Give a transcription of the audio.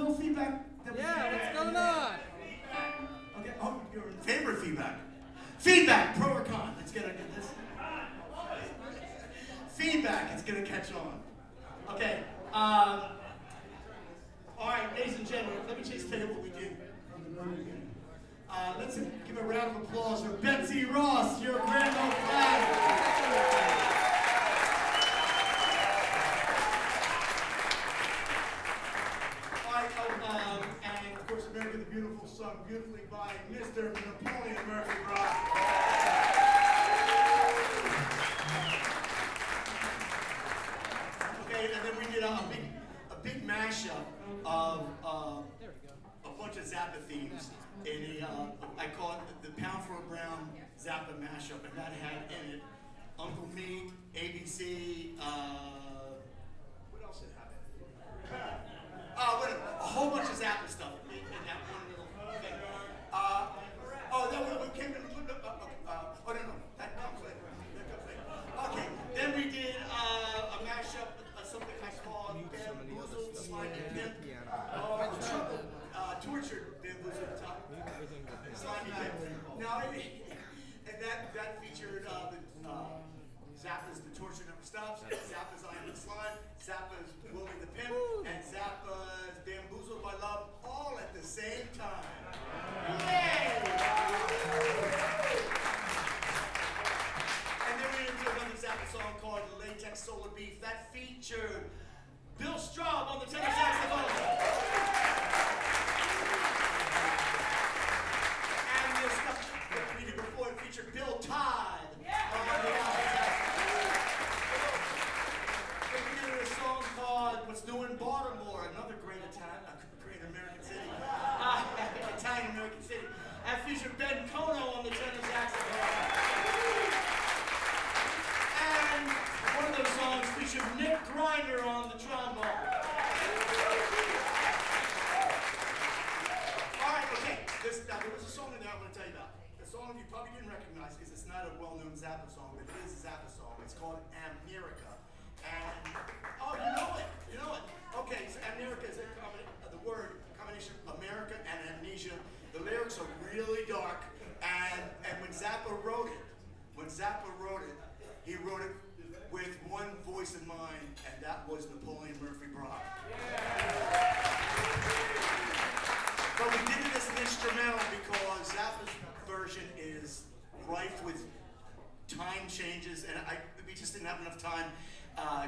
little feedback? Yeah, what's going on? Okay, oh, your favorite feedback. Feedback, pro or con. It's gonna get this. Feedback, it's gonna catch on. Okay, all right, ladies and gentlemen, let me just tell you what we do. Let's give a round of applause for Betsy Ross, your grand old flag. And of course, America the Beautiful, sung beautifully by Mr. Napoleon Murphy Brock. Okay, and then we did a big mashup of a bunch of Zappa themes in I call it the Pound for a Brown Zappa mashup, and that had in it Uncle Meat, ABC, what else did it have? A whole bunch of Zappa stuff in that one little thing. That we came in. That comes later. Okay, then we did a mashup of something I called Bamboozled Slime and Pimp. Tortured Bamboozled Slimy Pimp. Now, and that featured Zappa's The Torture Never Stops, Zappa's I Am the Slime, Zappa's Willie the Pimp, and Zappa's Bamboozled by Love, all at the same time. Yay! And then we did another Zappa song called Latex Solar Beef that featured Bill Straub on the tenor saxophone. And the stuff that we did before, it featured Bill Todd on the alto saxophone. Then we did a song called What's New in Baltimore, another great American city. Italian American city. That featured Ben Kono on the tenor saxophone. And one of those songs featured Nick Griner on the trombone. All right, okay. Now, there was a song in there I want to tell you about. The song you probably didn't recognize because it's not a well-known Zappa song, but it is a Zappa song. It's called America. And, oh, you know it. You know it. Okay, so America is the word, combination of America and amnesia. The lyrics are really dark. And when Zappa wrote it, he wrote it with one voice in mind, and that was Napoleon Murphy Brock. But we did it as an instrumental because Zappa's version is rife with time changes, and we just didn't have enough time